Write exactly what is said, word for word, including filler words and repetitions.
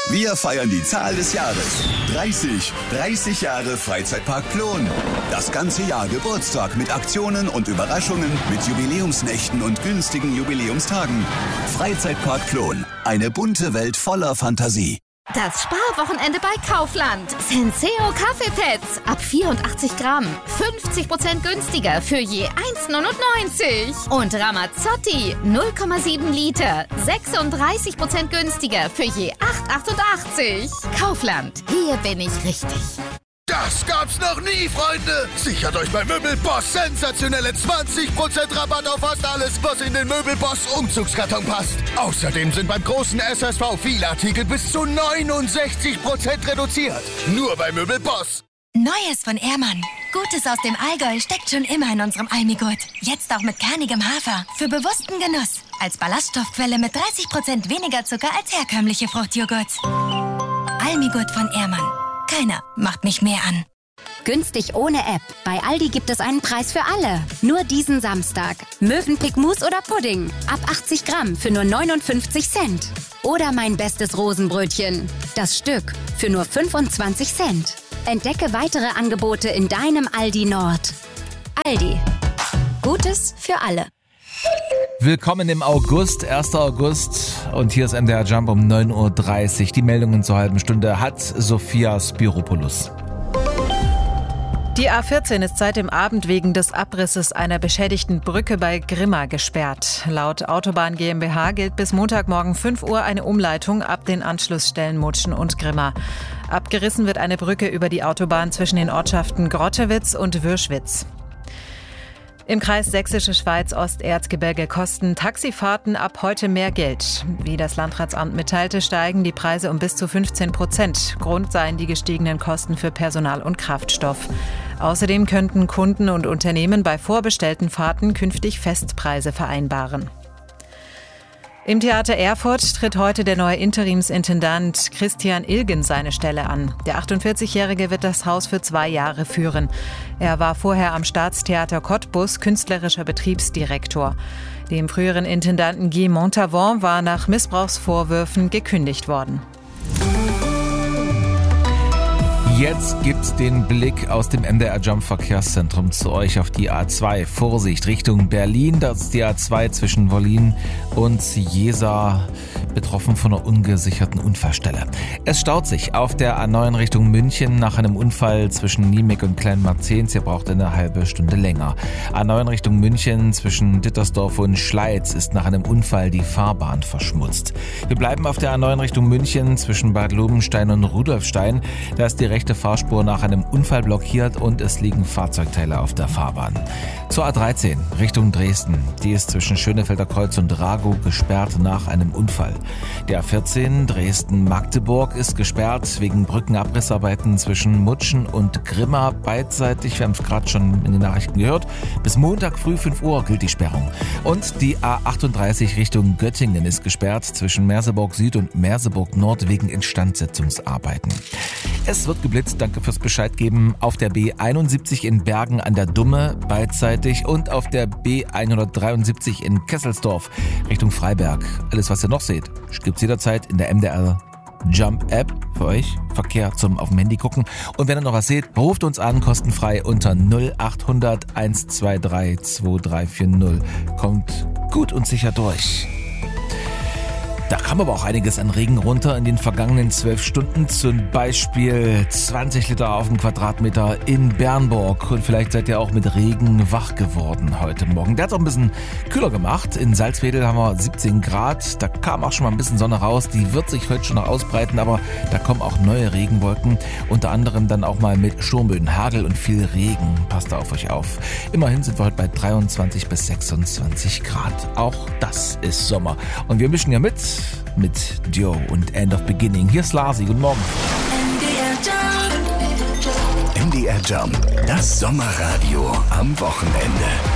Wir feiern die Zahl des Jahres. dreißig. dreißig Jahre Freizeitpark Plon. Das ganze Jahr Geburtstag mit Aktionen und Überraschungen, mit Jubiläumsnächten und günstigen Jubiläumstagen. Freizeitpark Plon. Eine bunte Welt voller Fantasie. Das Sparwochenende bei Kaufland. Senseo Kaffeepads ab vierundachtzig Gramm. fünfzig Prozent günstiger für je eins neunundneunzig. Und Ramazzotti null Komma sieben Liter. sechsunddreißig Prozent günstiger für je acht achtundachtzig. Kaufland. Hier bin ich richtig. Das gab's noch nie, Freunde! Sichert euch bei Möbelboss sensationelle zwanzig Prozent Rabatt auf fast alles, was in den Möbelboss Umzugskarton passt. Außerdem sind beim großen S S V viele Artikel bis zu neunundsechzig Prozent reduziert. Nur bei Möbelboss. Neues von Ehrmann. Gutes aus dem Allgäu steckt schon immer in unserem Almigurt. Jetzt auch mit kernigem Hafer. Für bewussten Genuss. Als Ballaststoffquelle mit dreißig Prozent weniger Zucker als herkömmliche Fruchtjoghurts. Almigurt von Ehrmann. Keiner macht mich mehr an. Günstig ohne App. Bei Aldi gibt es einen Preis für alle. Nur diesen Samstag. Mövenpick Mousse oder Pudding. Ab achtzig Gramm für nur neunundfünfzig Cent. Oder mein bestes Rosenbrötchen. Das Stück für nur fünfundzwanzig Cent. Entdecke weitere Angebote in deinem Aldi Nord. Aldi. Gutes für alle. Willkommen im August, erster August, und hier ist M D R Jump um neun Uhr dreißig. Die Meldungen zur halben Stunde hat Sophia Spiropoulos. Die A vierzehn ist seit dem Abend wegen des Abrisses einer beschädigten Brücke bei Grimma gesperrt. Laut Autobahn GmbH gilt bis Montagmorgen fünf Uhr eine Umleitung ab den Anschlussstellen Mutschen und Grimma. Abgerissen wird eine Brücke über die Autobahn zwischen den Ortschaften Grottewitz und Würschwitz. Im Kreis Sächsische Schweiz Osterzgebirge kosten Taxifahrten ab heute mehr Geld. Wie das Landratsamt mitteilte, steigen die Preise um bis zu fünfzehn Prozent. Grund seien die gestiegenen Kosten für Personal und Kraftstoff. Außerdem könnten Kunden und Unternehmen bei vorbestellten Fahrten künftig Festpreise vereinbaren. Im Theater Erfurt tritt heute der neue Interimsintendant Christian Ilgen seine Stelle an. Der achtundvierzigjährige wird das Haus für zwei Jahre führen. Er war vorher am Staatstheater Cottbus künstlerischer Betriebsdirektor. Dem früheren Intendanten Guy Montavon war nach Missbrauchsvorwürfen gekündigt worden. Jetzt gibt's den Blick aus dem M D R Jump Verkehrszentrum zu euch auf die A zwei. Vorsicht, Richtung Berlin, das ist die A zwei zwischen Wollin und Jesa, betroffen von einer ungesicherten Unfallstelle. Es staut sich auf der A neun Richtung München nach einem Unfall zwischen Niemek und Kleinmarzens. Ihr braucht eine halbe Stunde länger. A neun Richtung München zwischen Dittersdorf und Schleiz ist nach einem Unfall die Fahrbahn verschmutzt. Wir bleiben auf der A neun Richtung München zwischen Bad Lobenstein und Rudolfstein. Da ist die rechte Fahrspur nach einem Unfall blockiert und es liegen Fahrzeugteile auf der Fahrbahn. Zur A dreizehn Richtung Dresden. Die ist zwischen Schönefelder Kreuz und Ragow gesperrt nach einem Unfall. Die A vierzehn Dresden-Magdeburg ist gesperrt wegen Brückenabrissarbeiten zwischen Mutschen und Grimma beidseitig. Wir haben es gerade schon in den Nachrichten gehört. Bis Montag früh fünf Uhr gilt die Sperrung. Und die A achtunddreißig Richtung Göttingen ist gesperrt zwischen Merseburg Süd und Merseburg Nord wegen Instandsetzungsarbeiten. Es wird geblitzt, danke fürs Bescheid geben, auf der B einundsiebzig in Bergen an der Dumme beidseitig und auf der B hundertdreiundsiebzig in Kesselsdorf Richtung Freiberg. Alles, was ihr noch seht, gibt's jederzeit in der M D R Jump App für euch. Verkehr zum auf dem Handy gucken. Und wenn ihr noch was seht, ruft uns an, kostenfrei unter null achthundert hundertzweiundzwanzig zweiunddreißig vierzig. Kommt gut und sicher durch. Da kam aber auch einiges an Regen runter in den vergangenen zwölf Stunden. Zum Beispiel zwanzig Liter auf dem Quadratmeter in Bernburg. Und vielleicht seid ihr auch mit Regen wach geworden heute Morgen. Der hat es auch ein bisschen kühler gemacht. In Salzwedel haben wir siebzehn Grad. Da kam auch schon mal ein bisschen Sonne raus. Die wird sich heute schon noch ausbreiten, aber da kommen auch neue Regenwolken. Unter anderem dann auch mal mit Sturmböen, Hagel und viel Regen. Passt auf euch auf. Immerhin sind wir heute bei dreiundzwanzig bis sechsundzwanzig Grad. Auch das ist Sommer. Und wir mischen ja mit mit Dio und End of Beginning. Hier ist Larsi. Guten Morgen. M D R Jump, das Sommerradio am Wochenende.